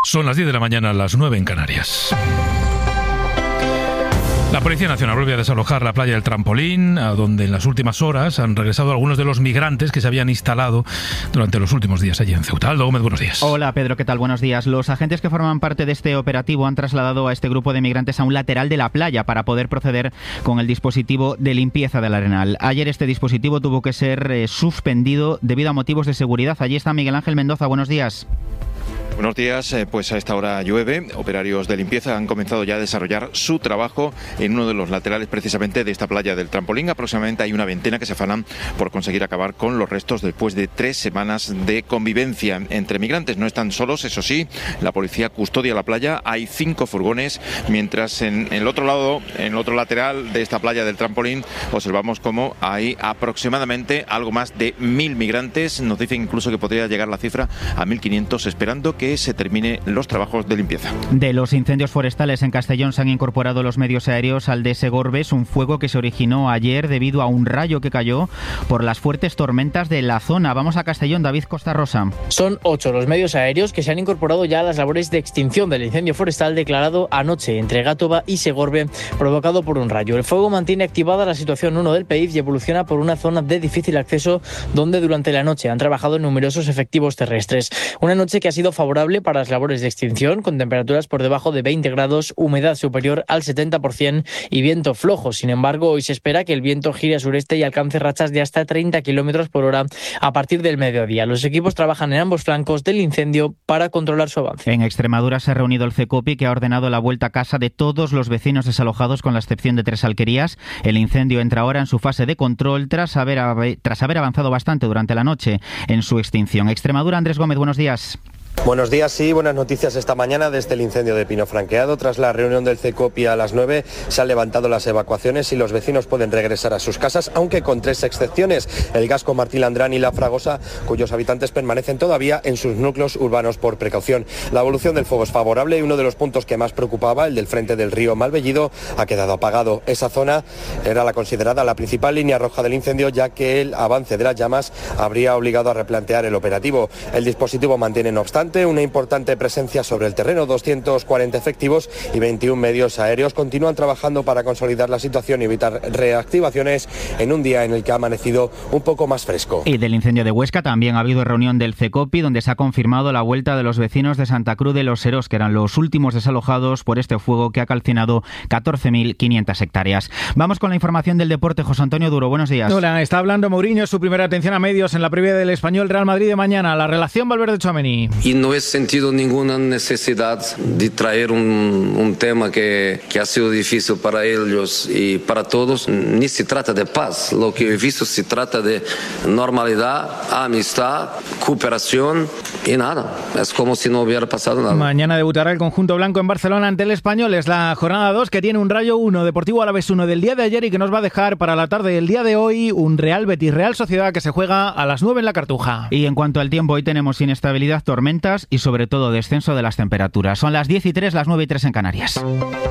Son las 10 de la mañana, las 9 en Canarias. La Policía Nacional vuelve a desalojar la playa del Trampolín, a donde en las últimas horas han regresado algunos de los migrantes que se habían instalado durante los últimos días allí en Ceuta. Aldo Gómez, buenos días. Hola Pedro, ¿qué tal? Buenos días. Los agentes que forman parte de este operativo han trasladado a este grupo de migrantes a un lateral de la playa para poder proceder con el dispositivo de limpieza del arenal. Ayer este dispositivo tuvo que ser suspendido debido a motivos de seguridad. Allí está Miguel Ángel Mendoza, buenos días. Buenos días, pues a esta hora llueve. Operarios de limpieza han comenzado ya a desarrollar su trabajo en uno de los laterales precisamente de esta playa del Trampolín. Aproximadamente hay una veintena que se afanan por conseguir acabar con los restos después de 3 semanas de convivencia entre migrantes. No están solos, eso sí, la policía custodia la playa. Hay 5 furgones, mientras en el otro lado, en el otro lateral de esta playa del Trampolín, observamos cómo hay aproximadamente algo más de 1.000 migrantes. Nos dicen incluso que podría llegar la cifra a 1.500, esperando que se termine los trabajos de limpieza. De los incendios forestales en Castellón se han incorporado los medios aéreos al de Segorbes, un fuego que se originó ayer debido a un rayo que cayó por las fuertes tormentas de la zona. Vamos a Castellón, David Costa Rosa. Son 8 los medios aéreos que se han incorporado ya a las labores de extinción del incendio forestal declarado anoche entre Gátova y Segorbe, provocado por un rayo. El fuego mantiene activada la situación 1 del PEIF y evoluciona por una zona de difícil acceso donde durante la noche han trabajado numerosos efectivos terrestres. Una noche que ha sido favorable para las labores de extinción, con temperaturas por debajo de 20 grados, humedad superior al 70% y viento flojo. Sin embargo, hoy se espera que el viento gire a sureste y alcance rachas de hasta 30 kilómetros por hora a partir del mediodía. Los equipos trabajan en ambos flancos del incendio para controlar su avance. En Extremadura se ha reunido el CECOPI, que ha ordenado la vuelta a casa de todos los vecinos desalojados, con la excepción de 3 alquerías. El incendio entra ahora en su fase de control tras haber avanzado bastante durante la noche en su extinción. Extremadura, Andrés Gómez, buenos días. Buenos días, sí, buenas noticias esta mañana desde el incendio de Pino Franqueado. Tras la reunión del CECOPI a las 9 se han levantado las evacuaciones y los vecinos pueden regresar a sus casas, aunque con 3 excepciones: el Gasco, Martí Landrán y La Fragosa, cuyos habitantes permanecen todavía en sus núcleos urbanos por precaución. La evolución del fuego es favorable y uno de los puntos que más preocupaba, el del frente del río Malvellido, ha quedado apagado. Esa zona era la considerada la principal línea roja del incendio, ya que el avance de las llamas habría obligado a replantear el operativo. El dispositivo mantiene, no obstante, una importante presencia sobre el terreno. 240 efectivos y 21 medios aéreos continúan trabajando para consolidar la situación y evitar reactivaciones en un día en el que ha amanecido un poco más fresco. Y del incendio de Huesca también ha habido reunión del CECOPI, donde se ha confirmado la vuelta de los vecinos de Santa Cruz de los Serós, que eran los últimos desalojados por este fuego que ha calcinado 14.500 hectáreas. Vamos con la información del deporte. José Antonio Duro, buenos días. Hola, está hablando Mourinho, su primera atención a medios en la previa del Español Real Madrid de mañana. La relación Valverde-Tchouaméni. Y no he sentido ninguna necesidad de traer un tema que ha sido difícil para ellos y para todos. Ni se trata de paz, lo que he visto se trata de normalidad, amistad, cooperación y nada. Es como si no hubiera pasado nada. Mañana debutará el conjunto blanco en Barcelona ante el Español. Es la jornada 2, que tiene un Rayo 1, Deportivo Alavés 1 del día de ayer, y que nos va a dejar para la tarde del día de hoy un Real Betis Real Sociedad, que se juega a las 9 en la Cartuja. Y en cuanto al tiempo, hoy tenemos inestabilidad, tormentas y sobre todo descenso de las temperaturas. Son las 10:03, las 9:03 en Canarias.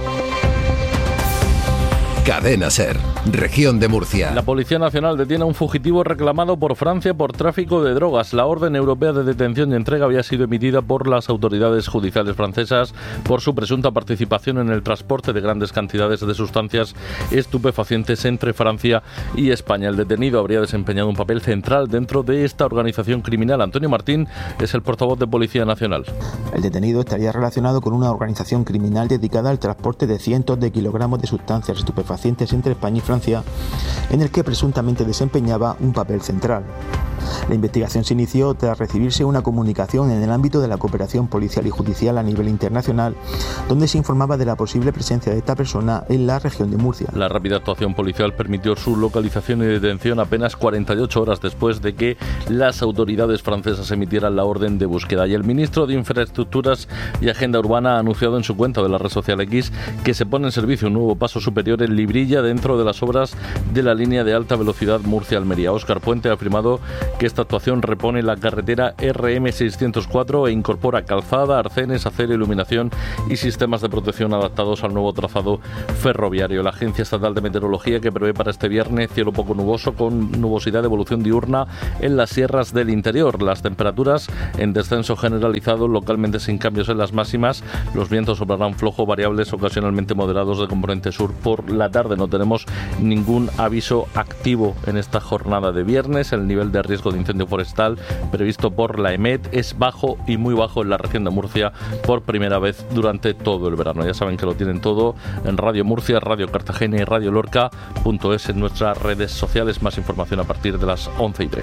Cadena SER, Región de Murcia. La Policía Nacional detiene a un fugitivo reclamado por Francia por tráfico de drogas. La orden europea de detención y entrega había sido emitida por las autoridades judiciales francesas por su presunta participación en el transporte de grandes cantidades de sustancias estupefacientes entre Francia y España. El detenido habría desempeñado un papel central dentro de esta organización criminal. Antonio Martín es el portavoz de Policía Nacional. El detenido estaría relacionado con una organización criminal dedicada al transporte de cientos de kilogramos de sustancias estupefacientes entre España y Francia, en el que presuntamente desempeñaba un papel central. La investigación se inició tras recibirse una comunicación en el ámbito de la cooperación policial y judicial a nivel internacional, donde se informaba de la posible presencia de esta persona en la región de Murcia. La rápida actuación policial permitió su localización y detención apenas 48 horas después de que las autoridades francesas emitieran la orden de búsqueda. Y el ministro de Infraestructuras y Agenda Urbana ha anunciado en su cuenta de la red social X que se pone en servicio un nuevo paso superior en Librilla dentro de las obras de la línea de alta velocidad Murcia-Almería. Óscar Puente ha afirmado que esta actuación repone la carretera RM604 e incorpora calzada, arcenes, acero, iluminación y sistemas de protección adaptados al nuevo trazado ferroviario. La Agencia Estatal de Meteorología, que prevé para este viernes cielo poco nuboso con nubosidad de evolución diurna en las sierras del interior. Las temperaturas en descenso generalizado, localmente sin cambios en las máximas. Los vientos soplarán flojo, variables, ocasionalmente moderados de componente sur por la tarde. No tenemos ningún aviso activo en esta jornada de viernes. El nivel de riesgo de incendio forestal previsto por la EMET es bajo y muy bajo en la región de Murcia por primera vez durante todo el verano. Ya saben que lo tienen todo en Radio Murcia, Radio Cartagena y Radio Lorca.es en nuestras redes sociales. Más información a partir de las 11:03.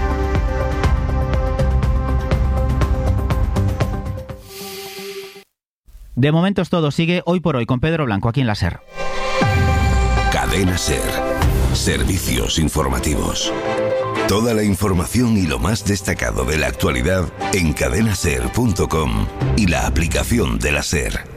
De momento es todo. Sigue Hoy por Hoy con Pedro Blanco aquí en la SER. Cadena SER. Servicios informativos. Toda la información y lo más destacado de la actualidad en cadenaser.com y la aplicación de la SER.